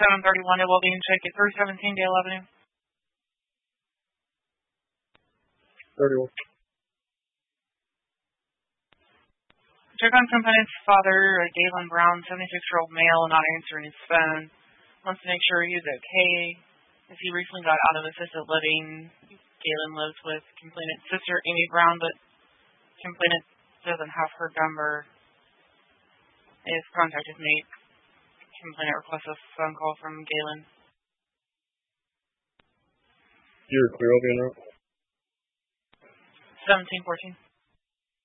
731 to Wellbeing Check at 317 Dale Avenue. 31. Check on complainant's father, Galen Brown, 76-year-old male, not answering his phone. Wants to make sure he's okay, as he recently got out of assisted living. Galen lives with complainant's sister, Amy Brown, but complainant doesn't have her number. If contact is made, complainant requests a phone call from Galen. You're clear, I'll be in route. 1714.